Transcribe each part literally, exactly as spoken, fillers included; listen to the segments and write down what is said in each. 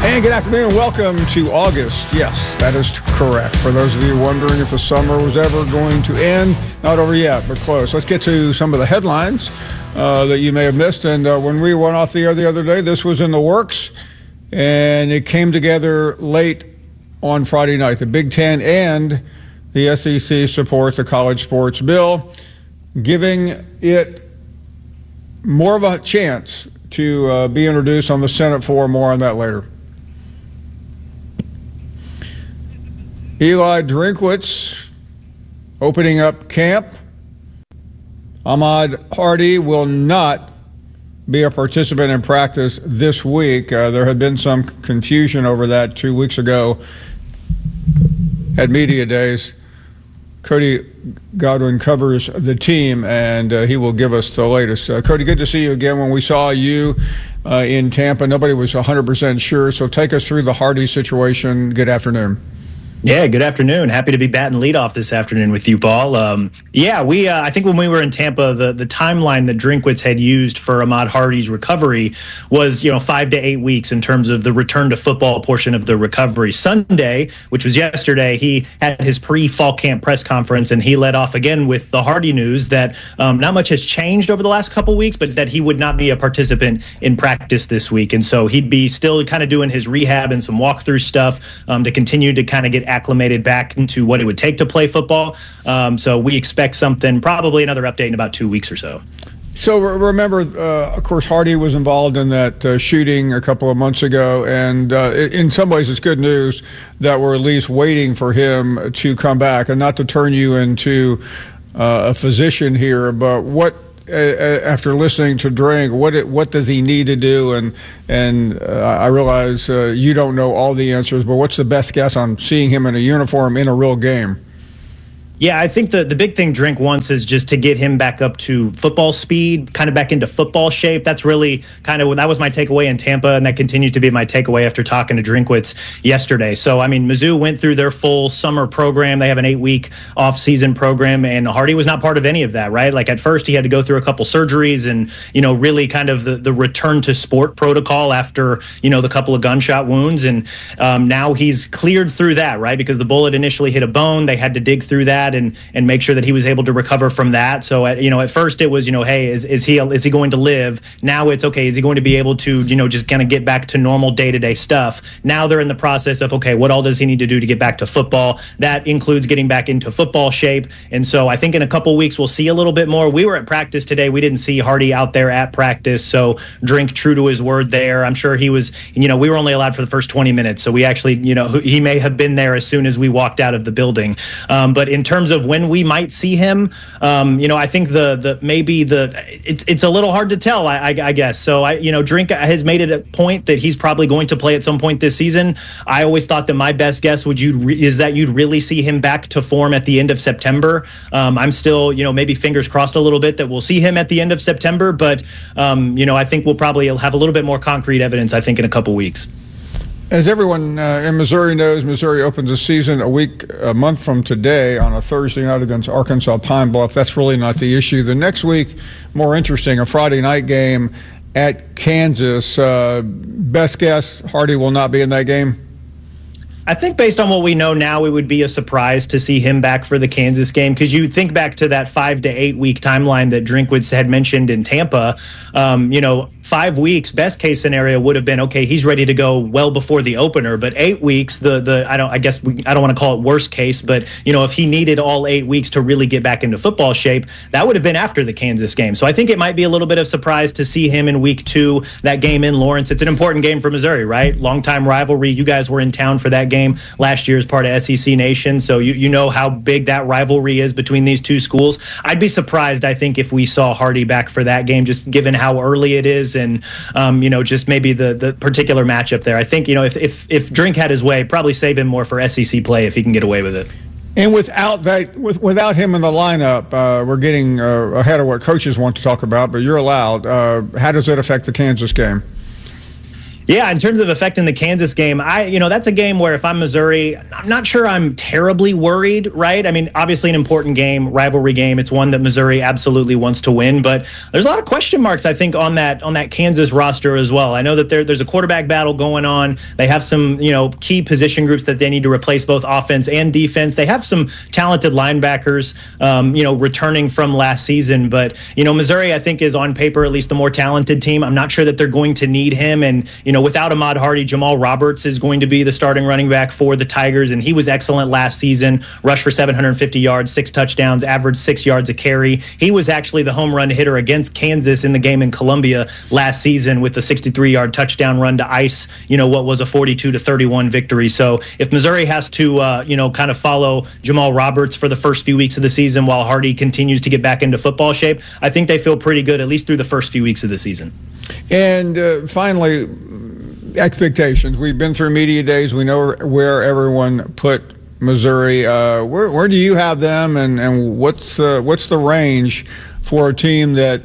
And good afternoon. Welcome to August. Yes, that is correct. For those of you wondering if the summer was ever going to end, not over yet, but close. Let's get to some of the headlines uh, that you may have missed. And uh, when we went off the air the other day, this was in the works, and it came together late on Friday night. The Big Ten and the S E C support the college sports bill, giving it more of a chance to uh, be introduced on the Senate floor. More on that later. Eli Drinkwitz opening up camp. Ahmad Hardy will not be a participant in practice this week. Uh, there had been some confusion over that two weeks ago at Media Days. Cody Godwin covers the team, and uh, he will give us the latest. Uh, Cody, good to see you again. When we saw you uh, in Tampa, nobody was one hundred percent sure, so take us through the Hardy situation. Good afternoon. Yeah, good afternoon. Happy to be batting leadoff this afternoon with you, Paul. Um, yeah, we. Uh, I think when we were in Tampa, the, the timeline that Drinkwitz had used for Ahmad Hardy's recovery was, you know, five to eight weeks in terms of the return to football portion of the recovery. Sunday, which was yesterday, he had his pre-fall camp press conference, and he led off again with the Hardy news that um, not much has changed over the last couple weeks, but that he would not be a participant in practice this week. And so he'd be still kind of doing his rehab and some walkthrough stuff um, to continue to kind of get acclimated back into what it would take to play football. Um, so we expect something, probably another update in about two weeks or so. So remember, uh, of course, Hardy was involved in that uh, shooting a couple of months ago, and uh, in some ways it's good news that we're at least waiting for him to come back. And not to turn you into uh, a physician here, but what Uh, after listening to Drink, what it, what does he need to do? And and uh, I realize uh, you don't know all the answers, but what's the best guess on seeing him in a uniform in a real game? Yeah, I think the, the big thing Drink wants is just to get him back up to football speed, kind of back into football shape. That's really kind of, that was my takeaway in Tampa, and that continues to be my takeaway after talking to Drinkwitz yesterday. So, I mean, Mizzou went through their full summer program. They have an eight-week off-season program, and Hardy was not part of any of that, right? Like, at first, he had to go through a couple surgeries and, you know, really kind of the, the return to sport protocol after, you know, the couple of gunshot wounds. And um, now he's cleared through that, right? Because the bullet initially hit a bone. They had to dig through that and and make sure that he was able to recover from that. So, at, you know, at first it was, you know, hey, is is he is he going to live? Now it's, okay, is he going to be able to, you know, just kind of get back to normal day-to-day stuff? Now they're in the process of, okay, what all does he need to do to get back to football? That includes getting back into football shape. And so I think in a couple weeks we'll see a little bit more. We were at practice today. We didn't see Hardy out there at practice. So Drink true to his word there. I'm sure he was, you know, we were only allowed for the first twenty minutes. So we actually, you know, he may have been there as soon as we walked out of the building. Um, but in terms of when we might see him, um, you know, I think the the maybe the it's it's a little hard to tell, I, I, I guess. So I, you know, Drink has made it a point that he's probably going to play at some point this season. I always thought that my best guess would you re- is that you'd really see him back to form at the end of September. Um, I'm still, you know, maybe fingers crossed a little bit that we'll see him at the end of September, but um, you know, I think we'll probably have a little bit more concrete evidence, I think, in a couple weeks. As everyone uh, in Missouri knows, Missouri opens the season a week, a month from today on a Thursday night against Arkansas Pine Bluff. That's really not the issue. The next week, more interesting, a Friday night game at Kansas. Uh, best guess, Hardy will not be in that game? I think based on what we know now, it would be a surprise to see him back for the Kansas game, because you think back to that five to eight week timeline that Drinkwitz had mentioned in Tampa. Um, you know, five weeks, best case scenario would have been, okay, he's ready to go well before the opener. But eight weeks, the the I don't I guess we, I don't want to call it worst case, but you know, if he needed all eight weeks to really get back into football shape, that would have been after the Kansas game. So I think it might be a little bit of surprise to see him in week two, that game in Lawrence. It's an important game for Missouri, right? Longtime rivalry. You guys were in town for that game last year as part of S E C Nation, so you you know how big that rivalry is between these two schools. I'd be surprised, I think, if we saw Hardy back for that game, just given how early it is and um, you know, just maybe the the particular matchup there. I think, you know, if if if Drink had his way, probably save him more for S E C play if he can get away with it. And without that, with, without him in the lineup, uh, we're getting uh, ahead of what coaches want to talk about, but you're allowed. Uh, how does it affect the Kansas game? Yeah, in terms of affecting the Kansas game, I, you know, that's a game where if I'm Missouri, I'm not sure I'm terribly worried, right? I mean, obviously an important game, rivalry game. It's one that Missouri absolutely wants to win, but there's a lot of question marks, I think, on that on that Kansas roster as well. I know that there, there's a quarterback battle going on. They have some, you know, key position groups that they need to replace, both offense and defense. They have some talented linebackers, um, you know, returning from last season. But, you know, Missouri, I think, is on paper at least the more talented team. I'm not sure that they're going to need him. And, you know, without Ahmad Hardy, Jamal Roberts is going to be the starting running back for the Tigers, and he was excellent last season. Rushed for seven hundred fifty yards, six touchdowns, averaged six yards a carry. He was actually the home run hitter against Kansas in the game in Columbia last season with the sixty-three-yard touchdown run to ice, you know, what was a forty-two to thirty-one victory. So if Missouri has to, uh, you know, kind of follow Jamal Roberts for the first few weeks of the season while Hardy continues to get back into football shape, I think they feel pretty good, at least through the first few weeks of the season. And uh, finally, expectations. We've been through media days. We know where everyone put Missouri. Uh, where, where do you have them, and, and what's uh, what's the range for a team that,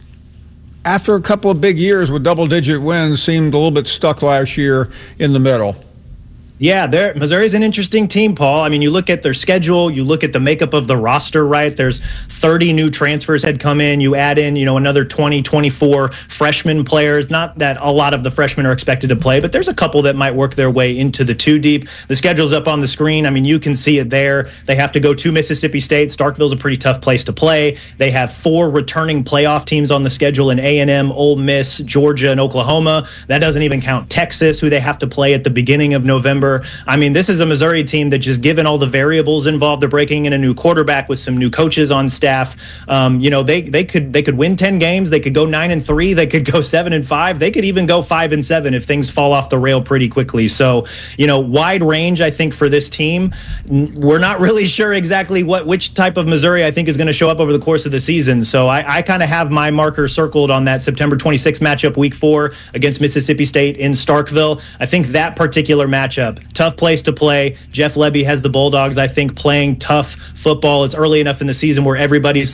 after a couple of big years with double-digit wins, seemed a little bit stuck last year in the middle? Yeah, Missouri's an interesting team, Paul. I mean, you look at their schedule, you look at the makeup of the roster, right? There's thirty new transfers had come in. You add in, you know, another twenty, twenty-four freshman players. Not that a lot of the freshmen are expected to play, but there's a couple that might work their way into the two deep. The schedule's up on the screen. I mean, you can see it there. They have to go to Mississippi State. Starkville's a pretty tough place to play. They have four returning playoff teams on the schedule in A and M, Ole Miss, Georgia, and Oklahoma. That doesn't even count Texas, who they have to play at the beginning of November. I mean, this is a Missouri team that, just given all the variables involved, they're breaking in a new quarterback with some new coaches on staff. Um, you know, they they could they could win ten games. They could go nine and three. They could go seven and five. They could even go five and seven if things fall off the rail pretty quickly. So, you know, wide range, I think, for this team. We're not really sure exactly what which type of Missouri I think is going to show up over the course of the season. So I, I kind of have my marker circled on that September twenty-sixth matchup, week four against Mississippi State in Starkville. I think that particular matchup, tough place to play. Jeff Lebby has the Bulldogs, I think, playing tough football. It's early enough in the season where everybody's